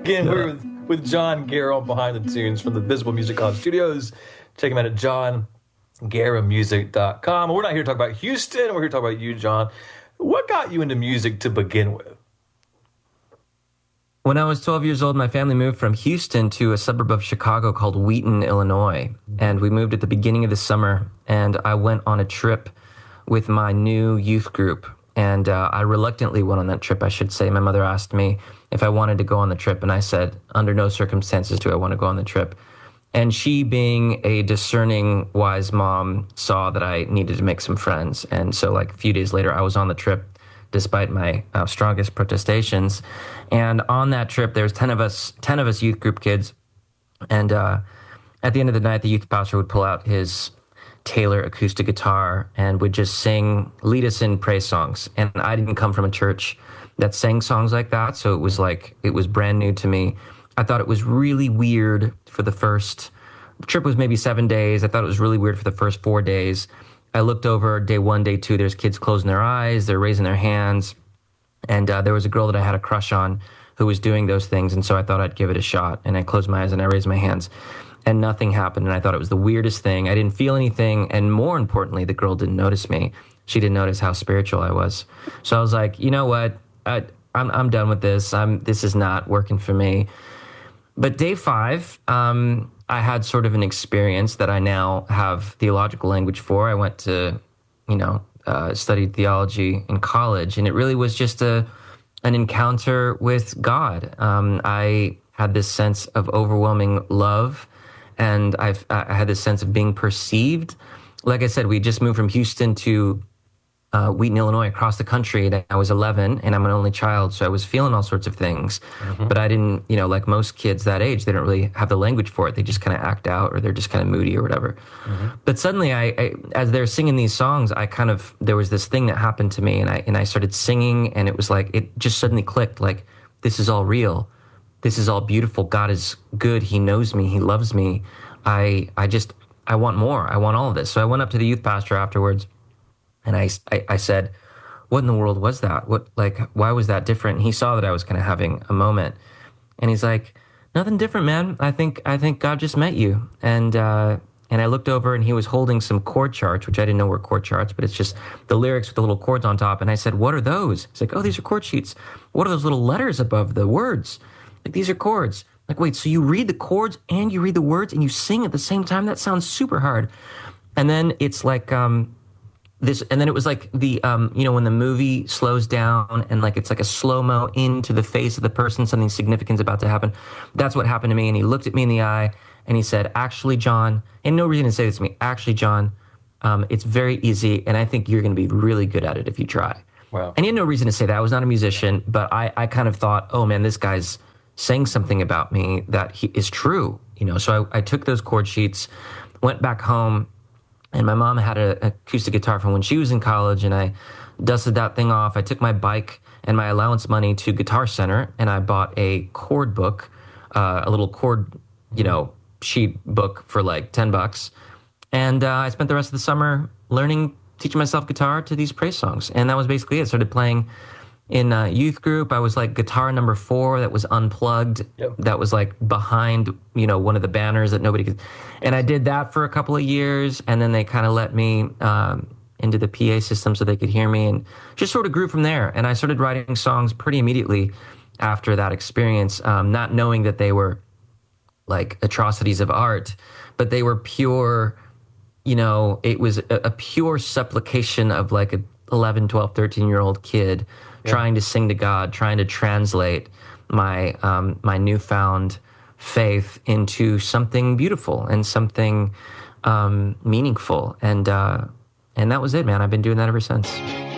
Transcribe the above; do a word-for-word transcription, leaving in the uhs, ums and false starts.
Again, we're with, with John Guerra behind the tunes from the Visible Music College Studios. Check him out at john guerra music dot com. We're not here to talk about Houston. We're here to talk about you, John. What got you into music to begin with? When I was twelve years old, my family moved from Houston to a suburb of Chicago called Wheaton, Illinois. And we moved at the beginning of the summer, and I went on a trip with my new youth group. And uh, I reluctantly went on that trip, I should say. My mother asked me if I wanted to go on the trip, and I said, under no circumstances do I want to go on the trip. And she, being a discerning, wise mom, saw that I needed to make some friends. And so like a few days later, I was on the trip, despite my uh, strongest protestations. And on that trip, there was ten of us, ten of us youth group kids. And uh, at the end of the night, the youth pastor would pull out his Taylor acoustic guitar and would just sing, lead us in praise songs. And I didn't come from a church that sang songs like that, so it was like, it was brand new to me. I thought it was really weird for the first, the trip was maybe seven days. I thought it was really weird for the first four days. I looked over day one, day two, there's kids closing their eyes, they're raising their hands. And uh, there was a girl that I had a crush on who was doing those things, and so I thought I'd give it a shot. And I closed my eyes and I raised my hands. And nothing happened, and I thought it was the weirdest thing. I didn't feel anything, and more importantly, the girl didn't notice me. She didn't notice how spiritual I was. So I was like, you know what? I, I'm I'm done with this. I'm this is not working for me. But day five, um, I had sort of an experience that I now have theological language for. I went to, you know, uh, studied theology in college, and it really was just a an encounter with God. Um, I had this sense of overwhelming love. And I've, I had this sense of being perceived. Like I said, we just moved from Houston to uh, Wheaton, Illinois, across the country. And I was eleven, and I'm an only child, so I was feeling all sorts of things. Mm-hmm. But I didn't, you know, like most kids that age, they don't really have the language for it. They just kind of act out, or they're just kind of moody or whatever. Mm-hmm. But suddenly, I, I, as they're singing these songs, I kind of, there was this thing that happened to me, and I and I started singing, and it was like, it just suddenly clicked, like, this is all real. This is all beautiful. God is good. He knows me. He loves me. I I just, I want more. I want all of this. So I went up to the youth pastor afterwards, and I, I, I said, what in the world was that? What, like, why was that different? And he saw that I was kind of having a moment. And he's like, nothing different, man. I think I think God just met you. And uh, and I looked over, and he was holding some chord charts, which I didn't know were chord charts, but it's just the lyrics with the little chords on top. And I said, what are those? He's like, oh, these are chord sheets. What are those little letters above the words? Like, these are chords. Like, wait, so you read the chords and you read the words and you sing at the same time? That sounds super hard. And then it's like um, this, and then it was like the, um, you know, when the movie slows down and like it's like a slow-mo into the face of the person, something significant's about to happen. That's what happened to me. And he looked at me in the eye and he said, actually, John, and no reason to say this to me, actually, John, um, it's very easy, and I think you're going to be really good at it if you try. Wow. And he had no reason to say that. I was not a musician, but I, I kind of thought, oh man, this guy's saying something about me that he is true, you know. So I, I took those chord sheets, went back home, and my mom had an acoustic guitar from when she was in college, and I dusted that thing off. I took my bike and my allowance money to Guitar Center, and I bought a chord book, uh, a little chord, you know, sheet book for like ten bucks. And uh, I spent the rest of the summer learning, teaching myself guitar to these praise songs. And that was basically it. I started playing in a youth group. I was like guitar number four that was unplugged. Yep. That was like behind, you know, one of the banners that nobody could. And I did that for a couple of years. And then they kind of let me um, into the P A system so they could hear me, and just sort of grew from there. And I started writing songs pretty immediately after that experience, um, not knowing that they were like atrocities of art, but they were pure, you know, it was a, a pure supplication of like a eleven, twelve, thirteen year old kid. Yeah. Trying to sing to God, trying to translate my um, my newfound faith into something beautiful and something um, meaningful, and uh, and that was it, man. I've been doing that ever since.